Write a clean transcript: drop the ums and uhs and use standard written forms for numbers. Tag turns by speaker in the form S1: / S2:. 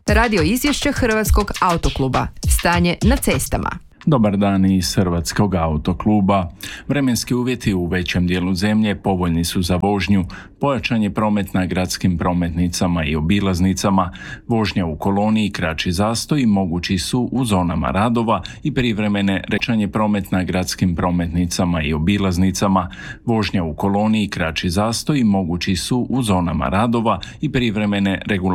S1: Radio izvješće Hrvatskog autokluba. Stanje na cestama.
S2: Dobar dan iz Hrvatskog autokluba. Vremenski uvjeti u većem dijelu zemlje povoljni su za vožnju, pojačan je promet na gradskim prometnicama i obilaznicama, vožnja u koloni i kraći zastoj mogući su u zonama radova i privremene rečanje promet na gradskim prometnicama i obilaznicama, vožnja u koloni i kraći zastoj mogući su u zonama radova i privremene regulacije